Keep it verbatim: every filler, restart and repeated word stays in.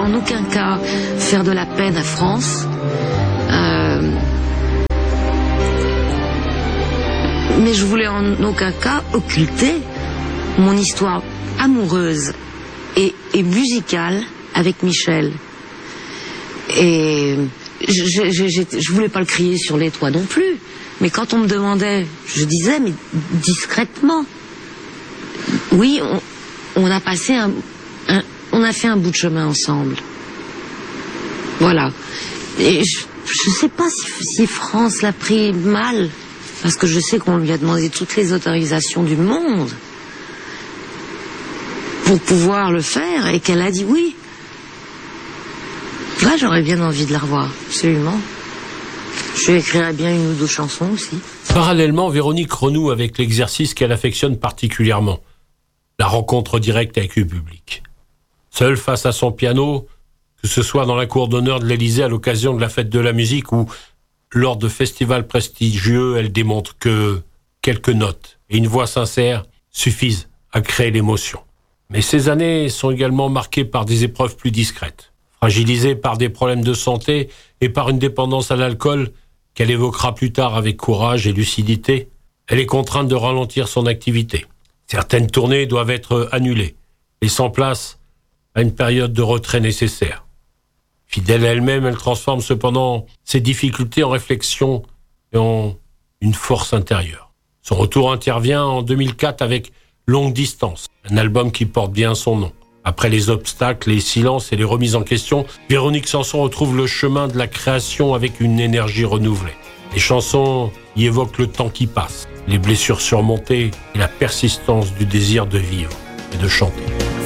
en aucun cas faire de la peine à France. Euh, mais je voulais en aucun cas occulter mon histoire amoureuse et, et musicale avec Michel. Et je, je, je, je voulais pas le crier sur les toits non plus. Mais quand on me demandait, je disais, mais discrètement, oui, on, on a passé un, un, on a fait un bout de chemin ensemble. Voilà. Et je, je sais pas si, si France l'a pris mal, parce que je sais qu'on lui a demandé toutes les autorisations du monde pour pouvoir le faire, et qu'elle a dit oui. Là, j'aurais bien envie de la revoir, absolument. Je lui écrirais bien une ou deux chansons aussi. Parallèlement, Véronique renoue avec l'exercice qu'elle affectionne particulièrement, la rencontre directe avec le public. Seule face à son piano, que ce soit dans la cour d'honneur de l'Élysée à l'occasion de la fête de la musique ou lors de festivals prestigieux, elle démontre que quelques notes et une voix sincère suffisent à créer l'émotion. Mais ces années sont également marquées par des épreuves plus discrètes. Fragilisée par des problèmes de santé et par une dépendance à l'alcool qu'elle évoquera plus tard avec courage et lucidité, elle est contrainte de ralentir son activité. Certaines tournées doivent être annulées, laissant place à une période de retrait nécessaire. Fidèle à elle-même, elle transforme cependant ses difficultés en réflexion et en une force intérieure. Son retour intervient en deux mille quatre avec Longue Distance, un album qui porte bien son nom. Après les obstacles, les silences et les remises en question, Véronique Sanson retrouve le chemin de la création avec une énergie renouvelée. Les chansons y évoquent le temps qui passe, les blessures surmontées et la persistance du désir de vivre et de chanter.